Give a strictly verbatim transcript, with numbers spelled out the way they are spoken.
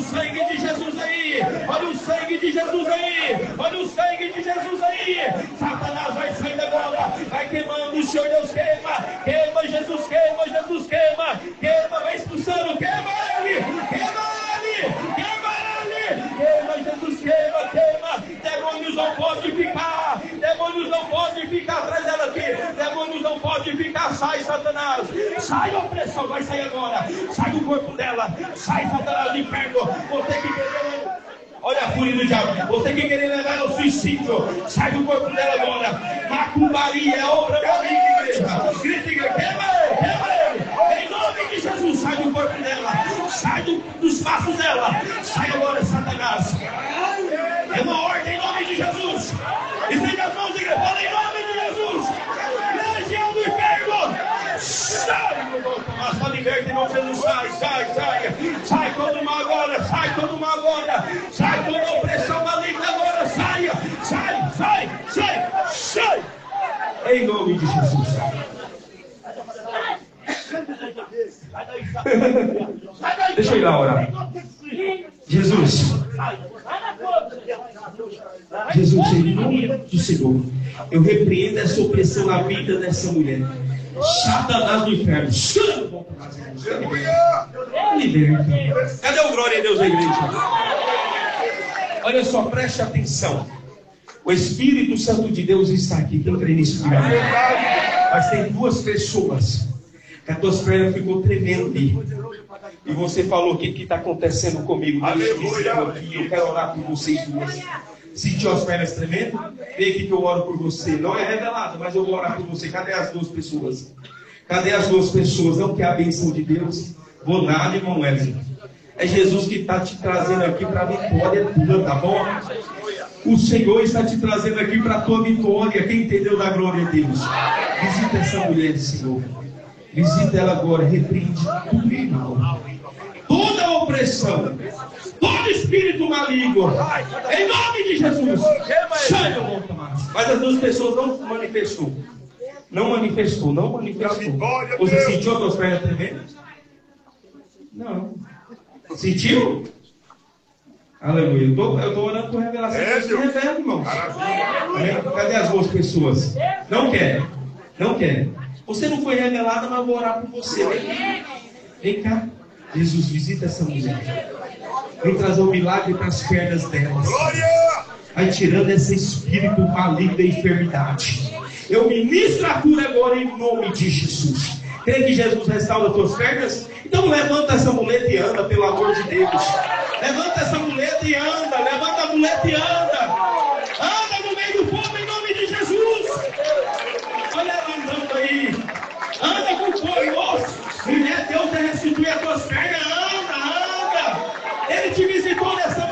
sangue de Jesus aí. Olha o sangue de Jesus aí. Olha o sangue de Jesus aí. Satanás vai saindo agora. Vai queimando, o Senhor Deus queima. Queima, Jesus queima, Jesus queima. Queima, vai expulsando. Queima ele. Queima ele. Queima ele. Queima, Jesus queima, queima. Demônios não podem ficar. Demônios não podem ficar atrás dela aqui. Demônios não podem ficar. Sai, Satanás. Sai, opressão. Vai sair agora. Sai do corpo dela. Sai, Satanás, do inferno. Você que querer. Olha a fúria do diabo. Você que querer levar ao suicídio. Sai do corpo dela agora. Macumbaria é obra maligna, igreja. Grita, igreja. Queima ele. Queima ele. Em nome de Jesus. Sai do corpo dela. Sai do, dos passos dela. Sai agora, Satanás. É uma ordem em nome de Jesus. Estende as mãos, igreja. Fala em nome de Jesus. Legião do inferno. Sai, meu irmão Tomás. Fala liberta em nome de Jesus. Sai, sai, sai. Sai todo mal agora. Sai todo mal agora. Sai toda opressão maligna agora. Saia. Sai, sai, sai, sai. Em nome de Jesus. Deixa eu ir lá orar. Jesus. Jesus, em nome do Senhor, eu repreendo essa opressão na vida dessa mulher. Satanás do inferno. Liberta. Cadê o glória a Deus da igreja? Olha só, preste atenção. O Espírito Santo de Deus está aqui. Quem crê nisso? Mas tem duas pessoas que as tuas pernas ficou tremendo. E você falou o que está acontecendo comigo. Eu quero orar por vocês duas. Sentiu as pernas tremendo? Vem aqui que eu oro por você. Não é revelado, mas eu vou orar por você. Cadê as duas pessoas? Cadê as duas pessoas? Não quer a bênção de Deus? Vou nada, irmão Wesley. É Jesus que está te trazendo aqui para a vitória tua, tá bom? O Senhor está te trazendo aqui para a tua vitória. Quem entendeu da glória de Deus? Visita essa mulher, Senhor. Visita ela agora. Repreende tudo, irmão. Toda a opressão, todo espírito maligno, em nome de Jesus. Sai, meu irmão Tomás. Mas as duas pessoas não manifestou. Não manifestou, não manifestou. Você sentiu as tuas pernas tremendo? Não. Sentiu? Aleluia. Eu tô, eu tô orando por revelação. É, Deus revela, irmão. Cadê as duas pessoas? Não quer. Não quer. Você não foi revelada, mas eu vou orar por você. Vem, Vem cá. Jesus, visita essa mulher. Vem trazer um milagre para as pernas delas. Vai tirando esse espírito maligno da enfermidade. Eu ministro a cura agora em nome de Jesus. Crê que Jesus restaura as tuas pernas? Então levanta essa muleta e anda, pelo amor de Deus. Levanta essa muleta e anda. Levanta a muleta e anda. Anda no meio do povo em nome de Jesus. Olha ela andando aí. Anda com fome, moço. Mulher, Deus vai restituir as tuas pernas. Anda, anda. Ele te visitou nessa